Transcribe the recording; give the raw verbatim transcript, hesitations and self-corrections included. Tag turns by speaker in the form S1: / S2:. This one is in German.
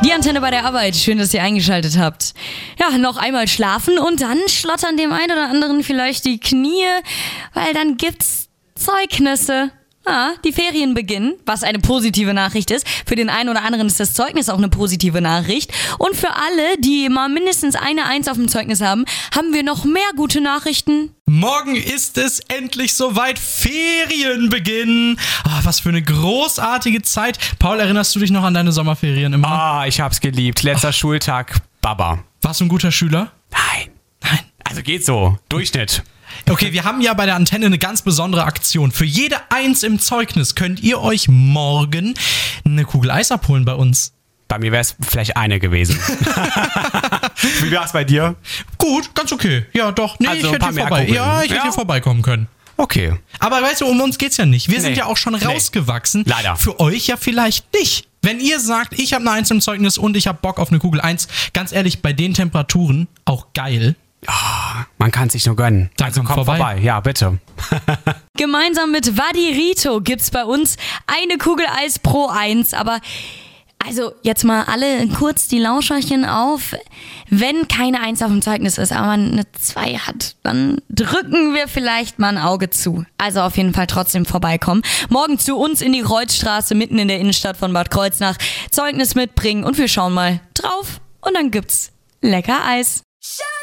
S1: Die Antenne bei der Arbeit. Schön, dass ihr eingeschaltet habt. Ja, noch einmal schlafen und dann schlottern dem einen oder anderen vielleicht die Knie, weil dann gibt's Zeugnisse. Ja, die Ferien beginnen, was eine positive Nachricht ist. Für den einen oder anderen ist das Zeugnis auch eine positive Nachricht. Und für alle, die mal mindestens eine Eins auf dem Zeugnis haben, haben wir noch mehr gute Nachrichten.
S2: Morgen ist es endlich soweit, Ferienbeginn. Ah, was für eine großartige Zeit. Paul, erinnerst du dich noch an deine Sommerferien immer?
S3: Ah, ich hab's geliebt. Letzter oh. Schultag, Baba.
S2: Warst du ein guter Schüler?
S3: Nein.
S2: Nein.
S3: Also geht so. Durchschnitt.
S2: Okay, wir haben ja bei der Antenne eine ganz besondere Aktion. Für jede Eins im Zeugnis könnt ihr euch morgen eine Kugel Eis abholen bei uns.
S3: Bei mir wäre es vielleicht eine gewesen. Wie war's bei dir?
S2: Gut, ganz okay. Ja, doch. Nee,
S3: also
S2: ich hätte hier vorbei. Ja, ich ja. hätte hier vorbeikommen können.
S3: Okay.
S2: Aber weißt du, um uns geht's ja nicht. Wir nee. sind ja auch schon rausgewachsen.
S3: Nee. Leider.
S2: Für euch ja vielleicht nicht. Wenn ihr sagt, ich habe eine Eins im Zeugnis und ich habe Bock auf eine Kugel Eins, ganz ehrlich, bei den Temperaturen auch geil.
S3: Oh, man kann es sich nur gönnen.
S2: Dann
S3: also
S2: kommt
S3: kommt vorbei. vorbei. Ja, bitte.
S1: Gemeinsam mit Vadi Rito gibt's bei uns eine Kugel Eis pro Eins. Aber also jetzt mal alle kurz die Lauscherchen auf. Wenn keine Eins auf dem Zeugnis ist, aber man eine Zwei hat, dann drücken wir vielleicht mal ein Auge zu. Also auf jeden Fall trotzdem vorbeikommen. Morgen zu uns in die Kreuzstraße mitten in der Innenstadt von Bad Kreuznach. Zeugnis mitbringen und wir schauen mal drauf. Und dann gibt's lecker Eis.